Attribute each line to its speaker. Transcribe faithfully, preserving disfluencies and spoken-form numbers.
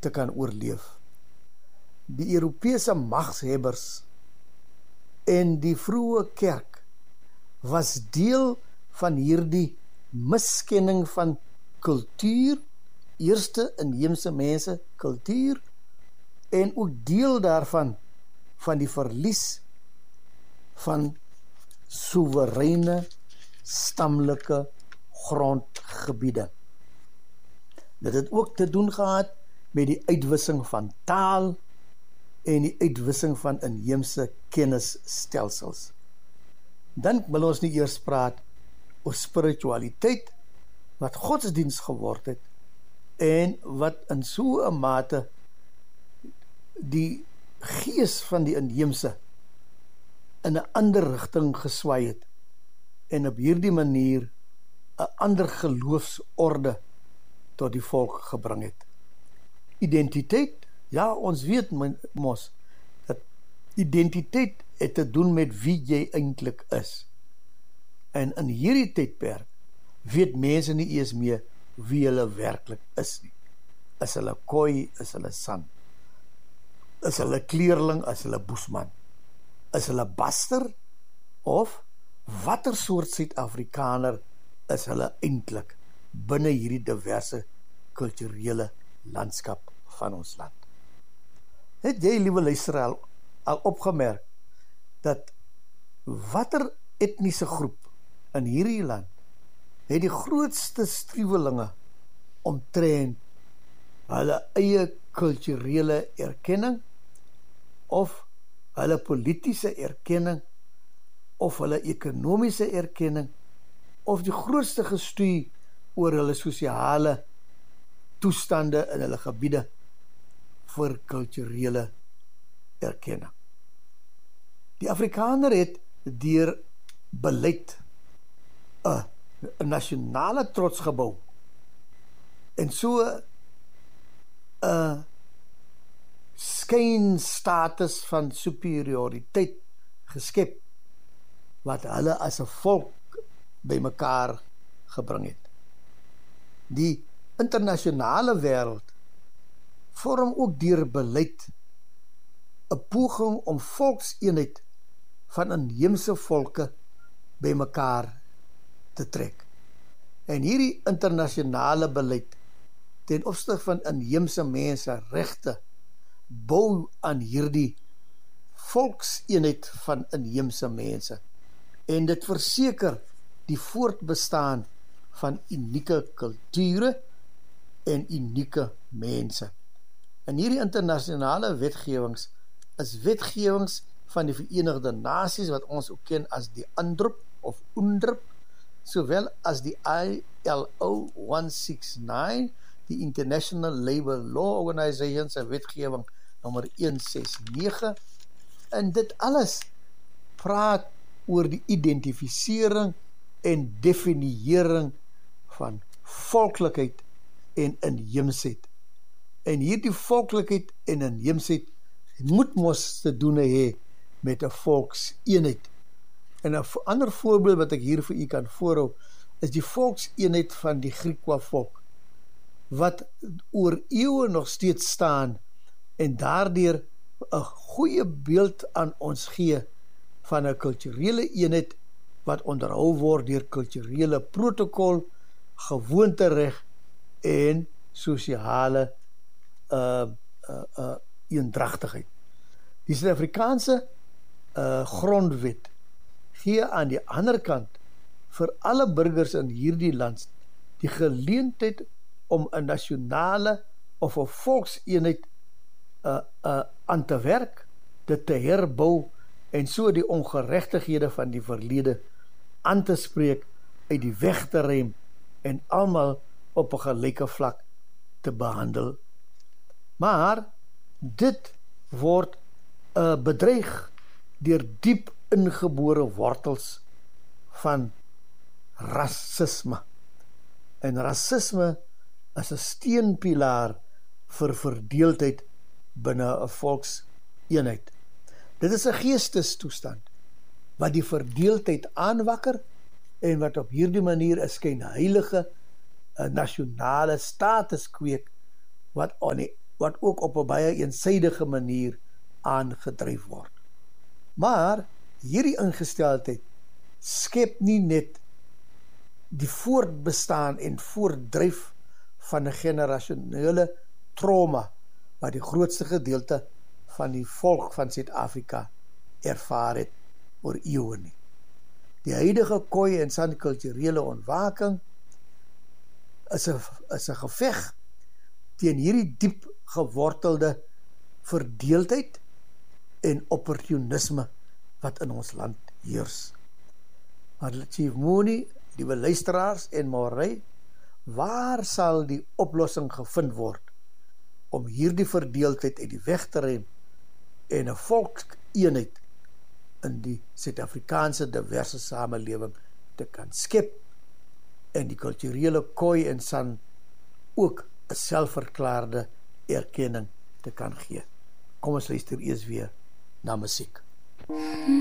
Speaker 1: te kan oorleef. Die Europese magshebbers en die vroeë kerk was deel van hierdie miskenning van kultuur, eerste inheemse mense kultuur, en ook deel daarvan van die verlies van soewereine stammelike grondgebiede. Dit het ook te doen gehad met die uitwissing van taal en die uitwissing van inheemse kennisstelsels. Dan wil ons nie eers praat oor spiritualiteit, wat godsdienst geword het, en wat in so 'n mate die gees van die inheemse in 'n ander rigting geswaai het, en op hierdie manier 'n ander geloofsorde tot die volk gebring het. Identiteit, ja, ons weet mos, dat identiteit het te doen met wie jy eintlik is. En in hierdie tydperk weet mense nie eers meer wie hulle werklik is nie. Is hulle Khoi, is hulle San? Is hulle kleerling, is hulle Boesman? Is hulle Baster? Of watter soort Suid-Afrikaner is hulle eintlik binne hierdie diverse kulturele landskap van ons land? Het jy, liewe luisteraar, al, al opgemerk dat watter etniese groep in hierdie land het die grootste struwelinge omtrent hulle eie kulturele erkenning, of hulle politiese erkenning, of hulle ekonomiese erkenning, of die grootste gestoei oor hulle sosiale toestande in hulle gebiede vir kulturele erkenning. Die Afrikaner het deur beleid 'n 'n nasionale trots gebou en so 'n skynstatus van superioriteit geskep wat hulle as 'n volk bymekaar gebring het. Die internasionale wêreld vorm ook deur beleid 'n poging om volkseenheid van inheemse volke bymekaar te trek. En hierdie internasionale beleid ten opsigte van inheemse mense regte bou aan hierdie volkseenheid van inheemse mense, en dit verseker die voortbestaan van unieke kulture en unieke mense. En hierdie internasionale wetgewings is wetgewings van die Verenigde Nasies, wat ons ook ken as die UNDRIP of UNDRIP, sowel as die I L O one six nine, die International Labour Law Organization se wetgewing nommer one six nine, en dit alles praat oor die identifisering en definiëring van volklikheid en inheemsheid. En hierdie volklikheid en inheemsheid moet mos te doen hê met 'n volkseenheid. En 'n ander voorbeeld wat ek hier vir u kan voorhou, is die volkseenheid van die Griekwa volk, wat oor eeue nog steeds staan en daardeur 'n goeie beeld aan ons gee van 'n kulturele eenheid wat onderhou word deur kulturele protokol, gewoontereg en sosiale uh, uh, uh, eendragtigheid. Die Suid-Afrikaanse uh, grondwet gee aan die ander kant vir alle burgers in hierdie land die geleentheid om 'n nasionale of 'n volkseenheid uh, uh, aan te werk, dit te herbou en so die ongeregtighede van die verlede aan te spreek, uit die weg te ruim en almal op 'n gelyke vlak te behandel. Maar dit word uh, bedreig deur diep ingebore wortels van rasisme. En rasisme is 'n steunpilaar vir verdeeldheid binne 'n volkseenheid. Dit is 'n geestestoestand wat die verdeeldheid aanwakker en wat op hierdie manier 'n skynheilige 'n nasionale status kweek wat aan die wat ook op 'n baie eensydige manier aangedryf word. Maar hierdie ingesteldheid skep nie net die voortbestaan en voortdryf van 'n generasionele trauma wat die grootste gedeelte van die volk van Suid-Afrika ervaar het oor eeue nie. Die huidige Khoi en San kulturele ontwaking is 'n is 'n geveg teen hierdie diep gewortelde verdeeldheid en opportunisme wat in ons land heers. Maar Chief Mooney, liewe luisteraars en Morey, waar sal die oplossing gevind word om hierdie verdeeldheid uit die weg te ruim en 'n volkseenheid in die Suid-Afrikaanse diverse samelewing te kan skep en die kulturele Khoi en San ook 'n selfverklaarde erkenning te kan gee? Kom ons luister eers weer na musiek.